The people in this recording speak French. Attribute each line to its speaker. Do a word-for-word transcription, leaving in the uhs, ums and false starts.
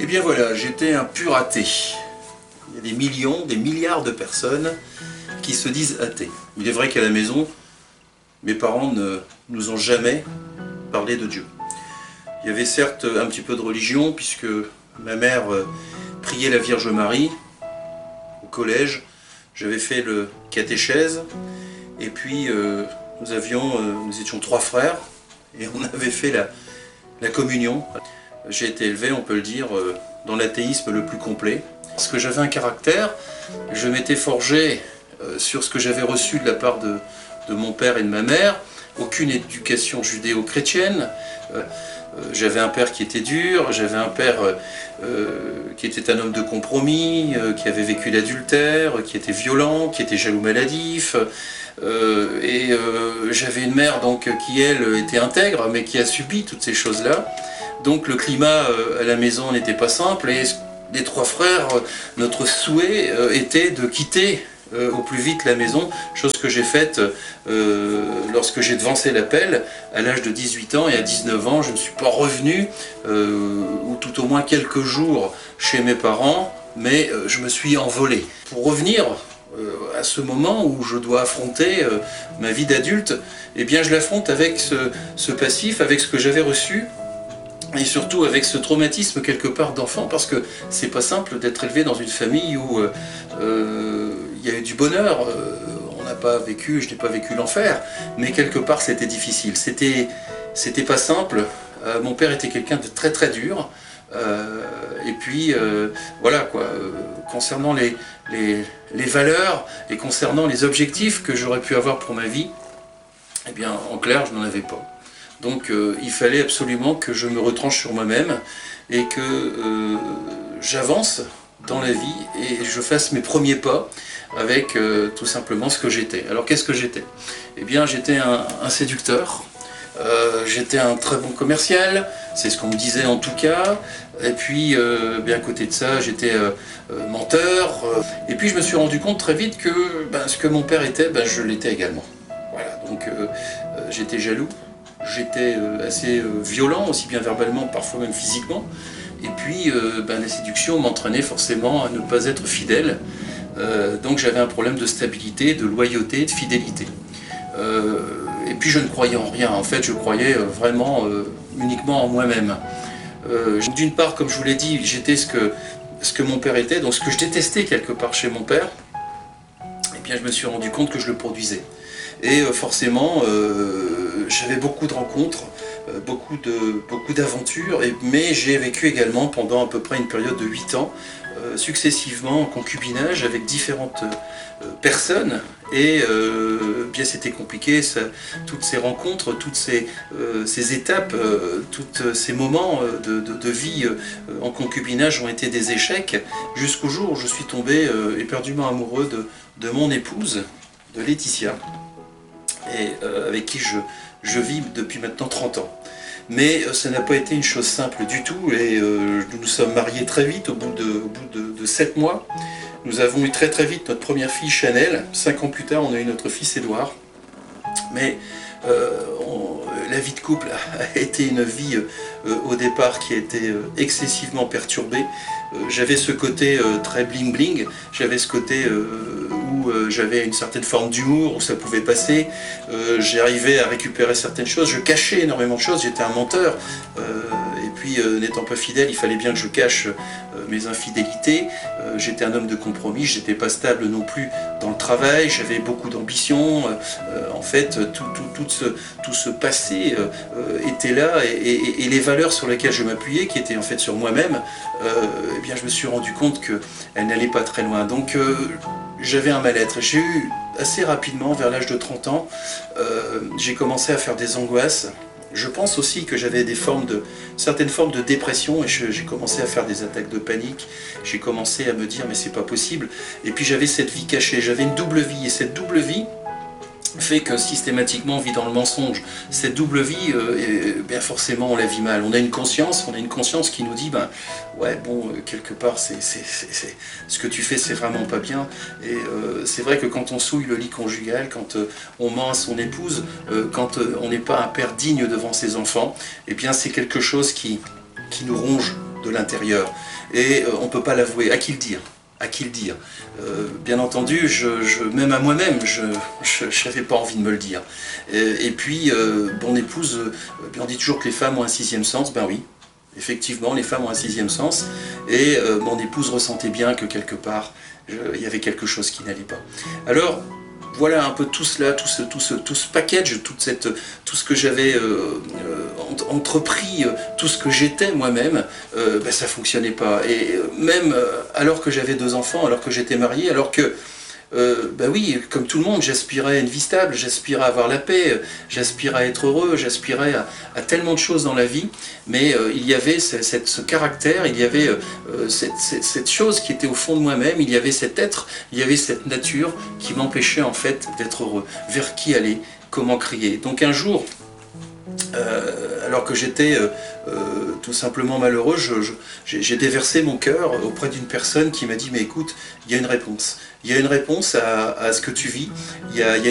Speaker 1: bien voilà, j'étais un pur athée. Il y a des millions, des milliards de personnes qui se disent athées. Il est vrai qu'à la maison, mes parents ne nous ont jamais parlé de Dieu. Il y avait certes un petit peu de religion, puisque ma mère priait la Vierge Marie au collège. J'avais fait le catéchèse, et puis euh, nous, avions, euh, nous étions trois frères, et on avait fait la, la communion. J'ai été élevé, on peut le dire, euh, dans l'athéisme le plus complet. Parce que j'avais un caractère, je m'étais forgé euh, sur ce que j'avais reçu de la part de, de mon père et de ma mère. Aucune éducation judéo-chrétienne. Euh, euh, j'avais un père qui était dur, j'avais un père euh, euh, qui était un homme de compromis, euh, qui avait vécu l'adultère, qui était violent, qui était jaloux maladif. Euh, et euh, j'avais une mère donc, qui, elle, était intègre, mais qui a subi toutes ces choses-là. Donc le climat euh, à la maison n'était pas simple, et les trois frères, euh, notre souhait euh, était de quitter Euh, au plus vite la maison, chose que j'ai faite euh, lorsque j'ai devancé l'appel à l'âge de dix-huit ans, et à dix-neuf ans je ne suis pas revenu, euh, ou tout au moins quelques jours chez mes parents, mais euh, je me suis envolé. Pour revenir euh, à ce moment où je dois affronter euh, ma vie d'adulte, eh bien je l'affronte avec ce, ce passif, avec ce que j'avais reçu, et surtout avec ce traumatisme quelque part d'enfant, parce que c'est pas simple d'être élevé dans une famille où euh, euh, il y a eu du bonheur. Euh, on n'a pas vécu, je n'ai pas vécu l'enfer, mais quelque part c'était difficile. C'était, c'était pas simple. Euh, mon père était quelqu'un de très très dur. Euh, et puis euh, voilà quoi. Euh, concernant les, les, les valeurs et concernant les objectifs que j'aurais pu avoir pour ma vie, eh bien en clair je n'en avais pas. Donc euh, il fallait absolument que je me retranche sur moi-même et que euh, j'avance dans la vie et je fasse mes premiers pas avec euh, tout simplement ce que j'étais. Alors qu'est-ce que j'étais? Eh bien j'étais un, un séducteur, euh, j'étais un très bon commercial, c'est ce qu'on me disait en tout cas, et puis euh, bien à côté de ça j'étais euh, euh, menteur, euh, et puis je me suis rendu compte très vite que ben, ce que mon père était, ben, je l'étais également. Voilà, donc euh, euh, j'étais jaloux. J'étais assez violent, aussi bien verbalement, parfois même physiquement. Et puis, euh, ben, la séduction m'entraînait forcément à ne pas être fidèle. Euh, donc j'avais un problème de stabilité, de loyauté, de fidélité. Euh, et puis je ne croyais en rien. En fait, je croyais vraiment euh, uniquement en moi-même. Euh, D'une part, comme je vous l'ai dit, j'étais ce que, ce que mon père était, donc ce que je détestais quelque part chez mon père. Et bien, je me suis rendu compte que je le produisais. Et euh, forcément, euh, j'avais beaucoup de rencontres, euh, beaucoup de, beaucoup d'aventures, mais j'ai vécu également pendant à peu près une période de huit ans, euh, successivement en concubinage avec différentes euh, personnes. Et euh, bien c'était compliqué, ça, toutes ces rencontres, toutes ces, euh, ces étapes, euh, tous ces moments de, de, de vie euh, en concubinage ont été des échecs, jusqu'au jour où je suis tombé euh, éperdument amoureux de, de mon épouse, de Laetitia, et euh, avec qui je, je vis depuis maintenant trente ans. Mais euh, ça n'a pas été une chose simple du tout, et euh, nous nous sommes mariés très vite, au bout de, au bout de, de sept mois. Nous avons eu très très vite notre première fille Chanel. Cinq ans plus tard, on a eu notre fils Édouard. Mais euh, on, la vie de couple a été une vie euh, au départ qui a été euh, excessivement perturbée. Euh, j'avais ce côté euh, très bling bling, j'avais ce côté euh, où euh, j'avais une certaine forme d'humour, où ça pouvait passer. Euh, J'arrivais à récupérer certaines choses, je cachais énormément de choses, j'étais un menteur. Euh, et puis euh, n'étant pas fidèle, il fallait bien que je cache euh, mes infidélités. Euh, j'étais un homme de compromis, j'étais pas stable non plus dans le travail, j'avais beaucoup d'ambition. Euh, en fait, tout, tout, tout, ce, tout ce passé euh, était là, et, et, et les valeurs sur lesquelles je m'appuyais, qui étaient en fait sur moi-même, euh, eh bien je me suis rendu compte qu'elles n'allaient pas très loin. Donc euh, j'avais un mal-être. J'ai eu assez rapidement, vers l'âge de trente ans, euh, j'ai commencé à faire des angoisses. Je pense aussi que j'avais des formes de, certaines formes de dépression, et j'ai commencé à faire des attaques de panique. J'ai commencé à me dire mais c'est pas possible. Et puis j'avais cette vie cachée, j'avais une double vie, et cette double vie fait que systématiquement on vit dans le mensonge. Cette double vie, euh, bien forcément on la vit mal. On a une conscience, on a une conscience qui nous dit ben ouais bon euh, quelque part c'est ce que tu fais c'est vraiment pas bien. Et euh, c'est vrai que quand on souille le lit conjugal, quand euh, on ment à son épouse, euh, quand euh, on n'est pas un père digne devant ses enfants, et eh bien c'est quelque chose qui, qui nous ronge de l'intérieur. Et euh, on ne peut pas l'avouer. À qui le dire? À qui le dire? euh, Bien entendu, je, je, même à moi-même, je n'avais pas envie de me le dire. Et, et puis, euh, mon épouse, euh, on dit toujours que les femmes ont un sixième sens. Ben oui, effectivement, les femmes ont un sixième sens. Et euh, mon épouse ressentait bien que quelque part, je, il y avait quelque chose qui n'allait pas. Alors, voilà un peu tout cela, tout ce, tout ce, tout ce package, toute cette, tout ce que j'avais euh, euh, entrepris, euh, tout ce que j'étais moi-même, euh, ben, ça ne fonctionnait pas. Et euh, même euh, alors que j'avais deux enfants, alors que j'étais marié, alors que, euh, ben oui, comme tout le monde, j'aspirais à une vie stable, j'aspirais à avoir la paix, j'aspirais à être heureux, j'aspirais à, à tellement de choses dans la vie, mais euh, il y avait ce, cette, ce caractère, il y avait euh, cette, cette, cette chose qui était au fond de moi-même, il y avait cet être, il y avait cette nature qui m'empêchait en fait d'être heureux. Vers qui aller? Comment crier? Donc un jour, Euh, alors que j'étais euh, euh, tout simplement malheureux, j'ai déversé mon cœur auprès d'une personne qui m'a dit « mais écoute, il y a une réponse, il y a une réponse à, à ce que tu vis, il y a, il y a